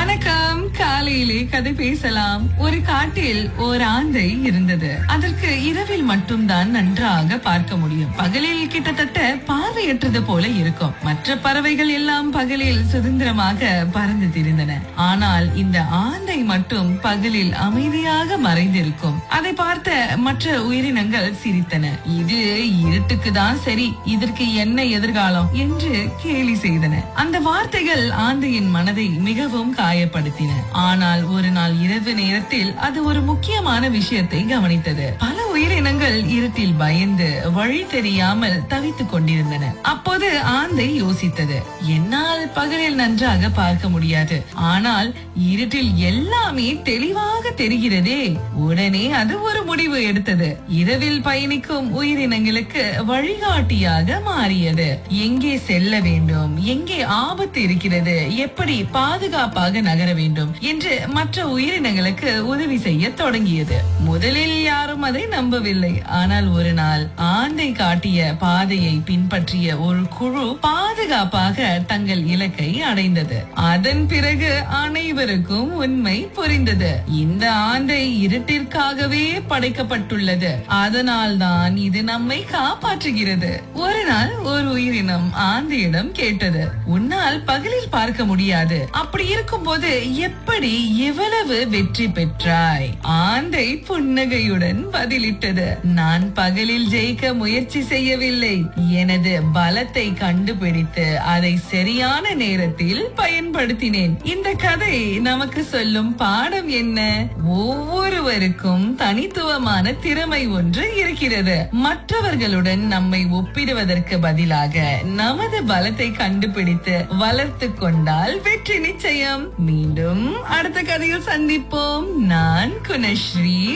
வணக்கம். காலையிலே கதை பேசலாம். ஒரு காட்டில் ஒரு ஆந்தை இருந்தது. அதற்கு இரவில் மட்டும்தான் நன்றாக பார்க்க முடியும். பகலில் கிட்டத்தட்ட பார்வையற்றது போல இருக்கும். மற்ற பறவைகள் எல்லாம் பகலில் சுதந்திரமாக பறந்து திரிந்தன. ஆனால் இந்த ஆந்தை மட்டும் பகலில் அமைதியாக மறைந்திருக்கும். அதை பார்த்த மற்ற உயிரினங்கள் சிரித்தன. இது இருட்டுக்கு தான் சரி, இதற்கு என்ன எதிர்காலம் என்று கேலி செய்தன. அந்த வார்த்தைகள் ஆந்தையின் மனதை மிகவும் காயப்படுத்தின. ஆனால் ஒரு நாள் இரவு நேரத்தில் அது ஒரு முக்கியமான விஷயத்தை கவனித்தது. பல உயிரினங்கள் இருட்டில் பயந்து வழி தெரியாமல் தவித்துக் கொண்டிருந்தன. அப்போது ஆந்தை யோசித்தது, என்னால் பகலில் நன்றாக பார்க்க முடியாது, ஆனால் இருட்டில் எல்லாமே தெளிவாக தெரிகிறதே. உடனே அது ஒரு முடிவு எடுத்தது. இரவில் பயணிக்கும் உயிரினங்களுக்கு வழிகாட்டியாக மாறியது. எங்கே செல்ல வேண்டும், எங்கே ஆபத்து இருக்கிறது, எப்படி பாதுகாப்பாக நகர வேண்டும் என்று மற்ற உயிரினங்களுக்கு உதவி செய்ய தொடங்கியது. முதலில் யாரும் அதை நம்பவில்லை. ஆனால் ஒரு நாள் ஆந்தை காட்டிய பாதையை பின்பற்றிய ஒரு குழு பாதுகாப்பாக தங்கள் இலக்கை அடைந்தது. அதன் பிறகு அனைவருக்கும் உண்மை புரிந்தது. இந்த ஆந்தை இருட்டிற்காகவே படைக்கப்பட்டுள்ளது. அதனால் தான் இது நம்மை காப்பாற்றுகிறது. ஒரு நாள் ஒரு உயிரினம் ஆந்தையிடம் கேட்டது, உன்னால் பகலில் பார்க்க முடியாது, அப்படி இருக்கும்போது எப்படி இவ்வளவு வெற்றி பெற்றாய்? ஆந்தை புன்னகையுடன் பதிலிட்டது, நான் பகலில் ஜெயிக்க முயற்சி செய்யவில்லை, எனது பலத்தை கண்டுபிடித்து அதை சரியான நேரத்தில் பயன்படுத்தினேன். இந்த கதை நமக்கு சொல்லும் பாடம் என்ன? ஒவ்வொருவருக்கும் தனித்துவமான திறமை ஒன்று இருக்கிறது. மற்றவர்களுடன் நம்மை ஒப்பிடுவதற்கு பதிலாக நமது பலத்தை கண்டுபிடித்து வளர்த்து கொண்டால் வெற்றி நிச்சயம். மீண்டும் அடுத்த கதையில் சந்திப்போம். நான் குணஸ்ரீ.